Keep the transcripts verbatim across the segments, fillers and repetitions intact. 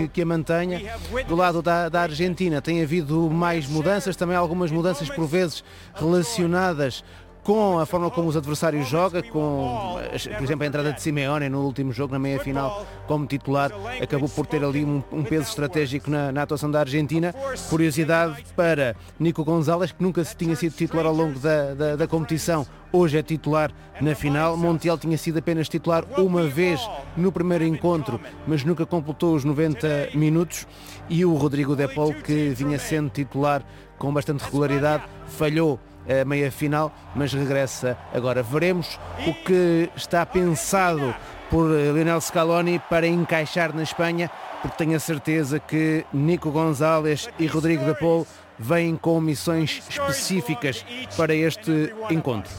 que, que a mantenha. Do lado da, da Argentina tem havido mais mudanças, também algumas mudanças por vezes relacionadas com a forma como os adversários jogam, com, por exemplo, a entrada de Simeone no último jogo, na meia-final, como titular, acabou por ter ali um, um peso estratégico na, na atuação da Argentina. Curiosidade para Nico Gonzalez, que nunca tinha sido titular ao longo da, da, da competição, hoje é titular na final. Montiel tinha sido apenas titular uma vez no primeiro encontro, mas nunca completou os noventa minutos. E o Rodrigo de Paul, que vinha sendo titular com bastante regularidade, falhou a meia-final, mas regressa agora. Veremos o que está pensado por Lionel Scaloni para encaixar na Espanha, porque tenho a certeza que Nico Gonzalez e Rodrigo de Paul vêm com missões específicas para este encontro.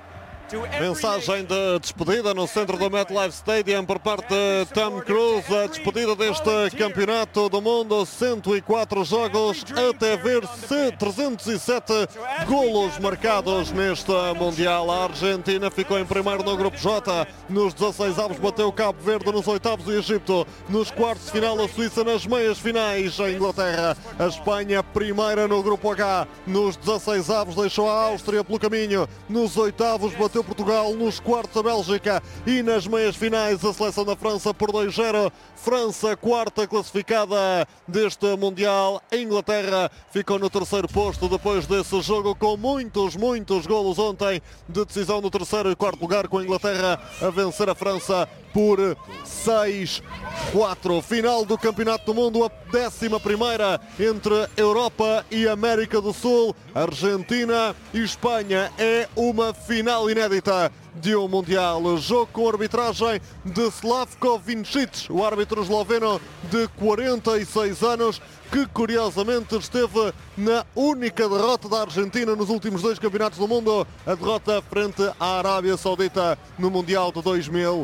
Mensagem de despedida no centro do MetLife Stadium por parte de Tom Cruise. A despedida deste campeonato do mundo. cento e quatro jogos até ver trezentos e sete golos marcados neste Mundial. A Argentina ficou em primeiro no grupo J. Nos dezasseis avos bateu o Cabo Verde, nos oitavos o Egito. Nos quartos de final a Suíça, nas meias finais a Inglaterra. A Espanha primeira no grupo H. Nos dezasseis avos deixou a Áustria pelo caminho. Nos oitavos bateu Portugal, nos quartos a Bélgica e nas meias finais a seleção da França por dois a zero. França, quarta classificada deste Mundial. A Inglaterra ficou no terceiro posto depois desse jogo com muitos, muitos golos ontem de decisão no terceiro e quarto lugar, com a Inglaterra a vencer a França por seis a quatro. Final do Campeonato do Mundo, a décima primeira entre Europa e América do Sul. Argentina e Espanha é uma final inédita de um Mundial. Jogo com arbitragem de Slavko Vincic, o árbitro esloveno de quarenta e seis anos, que curiosamente esteve na única derrota da Argentina nos últimos dois campeonatos do mundo, a derrota frente à Arábia Saudita no Mundial de dois mil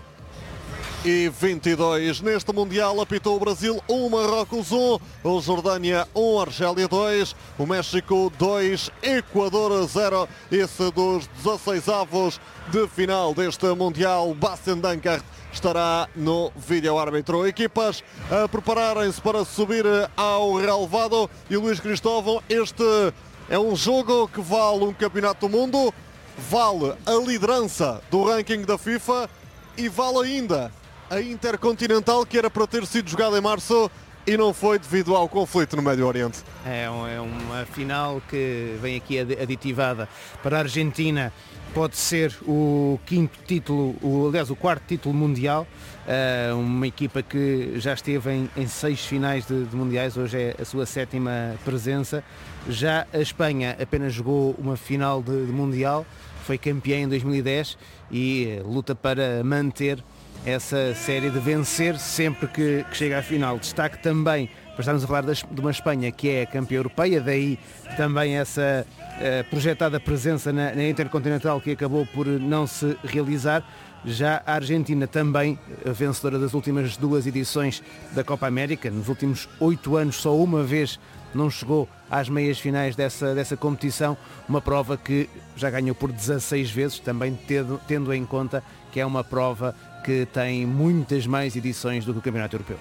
e vinte e dois. Neste Mundial apitou o Brasil um, Marrocos um, o Jordânia um, Argélia dois, o México dois, Equador zero. Esse dos dezasseis avos de final deste Mundial. Bastian Dankert estará no vídeo-árbitro. Equipas a prepararem-se para subir ao relevado. E Luís Cristóvão, este é um jogo que vale um campeonato do mundo, vale a liderança do ranking da FIFA e vale ainda a Intercontinental, que era para ter sido jogada em março e não foi devido ao conflito no Médio Oriente. É, um, é uma final que vem aqui aditivada para a Argentina. Pode ser o quinto título, o, aliás o quarto título mundial, uh, uma equipa que já esteve em, em seis finais de, de mundiais, hoje é a sua sétima presença. Já a Espanha apenas jogou uma final de, de mundial, foi campeã em dois mil e dez e uh, luta para manter essa série, de vencer sempre que, que chega à final. Destaque também, para estarmos a falar das, de uma Espanha que é campeã europeia, daí também essa uh, projetada presença na, na Intercontinental, que acabou por não se realizar. Já a Argentina também, a vencedora das últimas duas edições da Copa América, nos últimos oito anos só uma vez não chegou às meias finais dessa, dessa competição, uma prova que já ganhou por dezasseis vezes, também tendo, tendo em conta que é uma prova que tem muitas mais edições do que o Campeonato Europeu.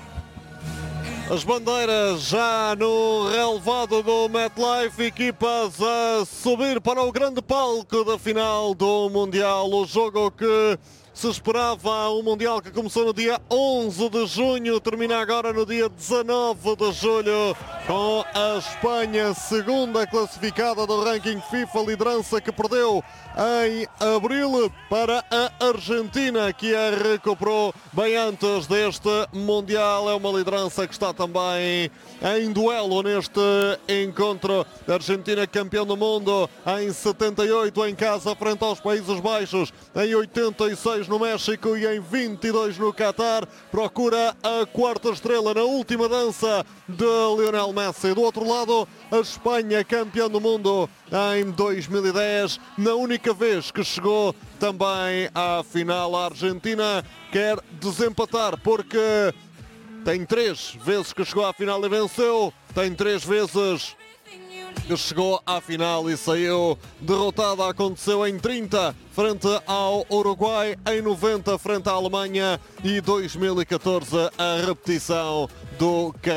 As bandeiras já no relevado do MetLife, equipas a subir para o grande palco da final do Mundial. O jogo que se esperava, um Mundial que começou no dia onze de junho, termina agora no dia dezanove de julho, com a Espanha, segunda classificada do ranking FIFA, liderança que perdeu em abril para a Argentina, que a recuperou bem antes deste Mundial. É uma liderança que está também em duelo neste encontro. A Argentina, campeão do mundo em setenta e oito em casa frente aos Países Baixos, em oitenta e seis no México e em vinte e dois no Qatar. Procura a quarta estrela na última dança de Lionel Messi. Do outro lado, a Espanha, campeão do mundo em dois mil e dez, na única vez que chegou também à final. A Argentina quer desempatar porque tem três vezes que chegou à final e venceu, tem três vezes que chegou à final e saiu derrotada. Aconteceu em trinta frente ao Uruguai, em noventa frente à Alemanha e dois mil e catorze a repetição do